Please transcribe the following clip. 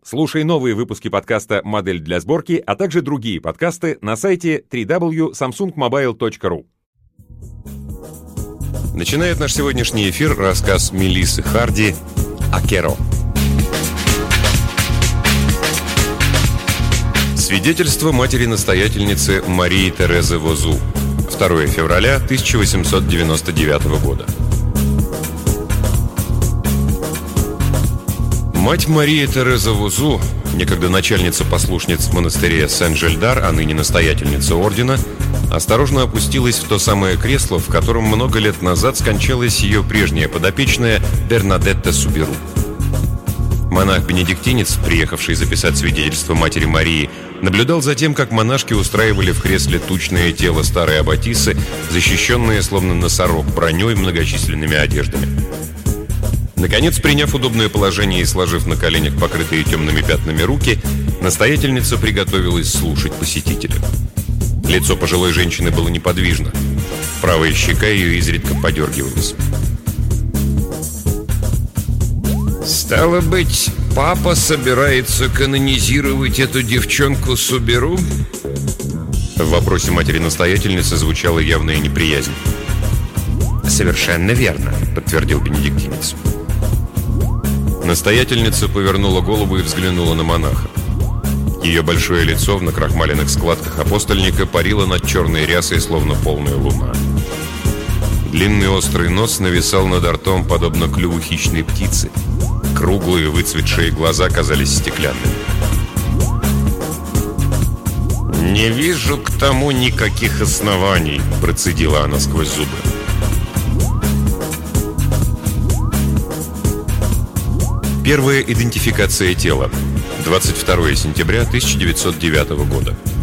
Слушай новые выпуски подкаста «Модель для сборки», а также другие подкасты на сайте www.samsungmobile.ru. Начинает наш сегодняшний эфир рассказ Мелиссы Харди «Акеро». Свидетельство матери-настоятельницы Марии Терезы Возу. 2 февраля 1899 года. Мать Мария Тереза Возу, некогда начальница-послушниц монастыря Сен-Жильдар, а ныне настоятельница ордена, осторожно опустилась в то самое кресло, в котором много лет назад скончалась ее прежняя подопечная Бернадетта Суберу. Монах-бенедиктинец, приехавший записать свидетельство матери Марии, наблюдал за тем, как монашки устраивали в кресле тучное тело старой аббатисы, защищенные словно носорог броней многочисленными одеждами. Наконец, приняв удобное положение и сложив на коленях покрытые темными пятнами руки, настоятельница приготовилась слушать посетителя. Лицо пожилой женщины было неподвижно. Правая щека ее изредка подергивалась. «Стало быть, папа собирается канонизировать эту девчонку Суберу?» В вопросе матери-настоятельницы звучала явная неприязнь. «Совершенно верно», — подтвердил бенедиктинец. Настоятельница повернула голову и взглянула на монаха. Ее большое лицо в накрахмаленных складках апостольника парило над черной рясой, словно полная луна. Длинный острый нос нависал над ртом, подобно клюву хищной птицы. Круглые выцветшие глаза казались стеклянными. «Не вижу к тому никаких оснований», — процедила она сквозь зубы. Первая идентификация тела. 22 сентября 1909 года.